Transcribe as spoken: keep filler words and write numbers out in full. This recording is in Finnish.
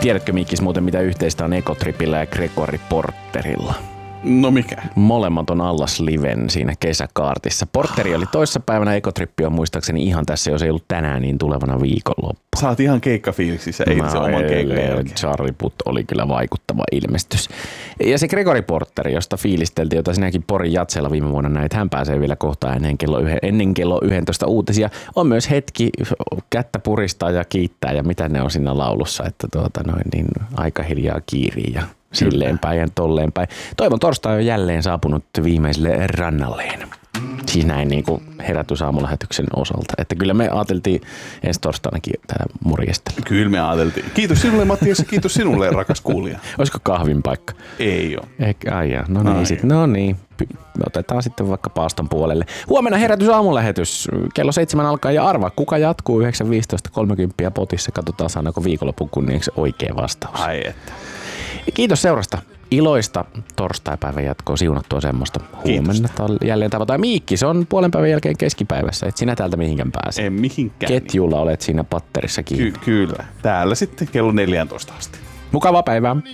Tiedätkö Mikkis muuten mitä yhteistä on Ekotripillä ja Gregory Porterilla? No mikä? Molemmat on Allas Liven siinä kesäkaartissa. Porteri oli toissapäivänä, Ekotrippi on muistaakseni ihan tässä, jos ei ollut tänään, niin tulevana viikonloppu. Sä oot ihan keikkafiiliksissä itse oman keikan jälkeen. Charlie Puth oli kyllä vaikuttava ilmestys. Ja se Gregory Porteri, josta fiilisteltiin, jota sinäkin Porin Jatseella viime vuonna näit, hän pääsee vielä kohta ennen kello, yhden, ennen kello yksitoista uutisia. On myös hetki kättä puristaa ja kiittää ja mitä ne on siinä laulussa, että tuota noin, niin aika hiljaa kiirii ja silleen päin ja tolleen päin. Toivon torstai on jälleen saapunut viimeiselle rannalleen. Siis näin niin kuin herätysaamulähetyksen osalta. Että kyllä me ajateltiin ensi torstainakin tätä morjesta. Kyllä me ajateltiin. Kiitos sinulle Mattias ja kiitos sinulle rakas kuulija. Olisiko kahvin paikka? Ei ole. Eikä, ai jaa. No niin, ai sit, no niin. Me otetaan sitten vaikka paaston puolelle. Huomenna herätysaamulähetys. Kello seitsemän alkaa ja arva. Kuka jatkuu yhdeksän viisitoista kolmekymmentä potissa. Katsotaan saadaanko viikonlopun kunniaksi oikea vastaus. Ai että. Kiitos seurasta. Iloista torstaipäivän jatkoa, siunattua semmoista. Huomenna jälleen tavataan. Miikki, se on puolen päivän jälkeen keskipäivässä. Et sinä täältä mihinkään pääse. En mihinkään. Ketjulla olet siinä patterissa kiinni. Ky- kyllä. Täällä sitten kello neljätoista asti. Mukavaa päivää.